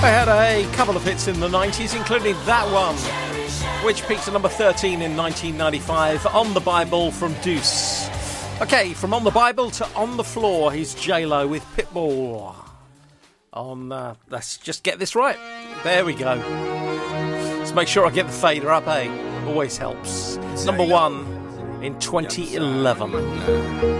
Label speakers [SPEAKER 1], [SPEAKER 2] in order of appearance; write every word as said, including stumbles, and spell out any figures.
[SPEAKER 1] had a couple of hits in the nineties, including that one, which peaked at number thirteen in nineteen ninety-five, On the Bible from Deuce. Okay, from On the Bible to On the Floor, here's J-Lo with Pitbull. On, uh, let's just get this right. There we go. Let's make sure I get the fader up, eh? Always helps. Number one in twenty eleven.